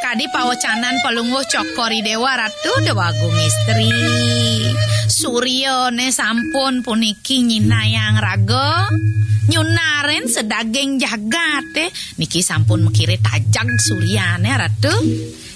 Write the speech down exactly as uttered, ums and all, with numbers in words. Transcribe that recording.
kadi pawacanan palungguh cokori dewa ratu dewagung istri. Suryone sampun puniki nyinayang raga. Nyunaren sedaging jagat eh. Niki sampun mekire tajag suryane ratu.